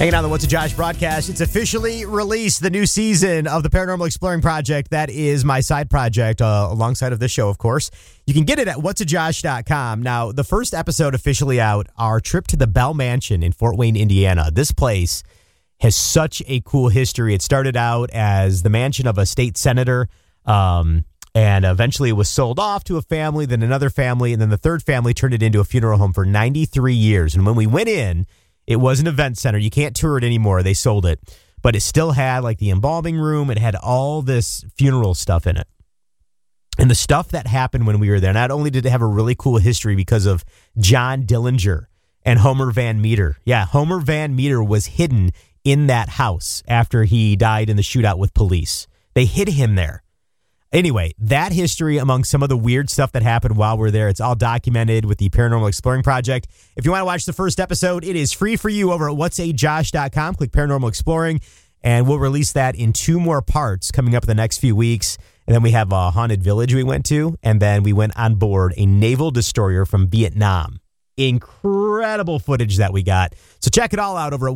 Hanging on the What's a Josh broadcast, it's officially released, the new season of the Paranormal Exploring Project. That is my side project alongside of this show, of course. You can get it at whatsajosh.com. Now, the first episode officially out, our trip to the Bell Mansion in Fort Wayne, Indiana. This place has such a cool history. It started out as the mansion of a state senator, and eventually it was sold off to a family, then another family, and then the third family turned it into a funeral home for 93 years. And when we went in, it was an event center. You can't tour it anymore. They sold it. But it still had like the embalming room. It had all this funeral stuff in it. And the stuff that happened when we were there, not only did it have a really cool history because of John Dillinger and Homer Van Meter. Yeah, Homer Van Meter was hidden in that house after he died in the shootout with police. They hid him there. Anyway, that history among some of the weird stuff that happened while we're there, it's all documented with the Paranormal Exploring Project. If you want to watch the first episode, it is free for you over at whatsajosh.com. Click Paranormal Exploring, and we'll release that in 2 more parts coming up in the next few weeks. And then we have a haunted village we went to, and then we went on board a naval destroyer from Vietnam. Incredible footage that we got. So check it all out over at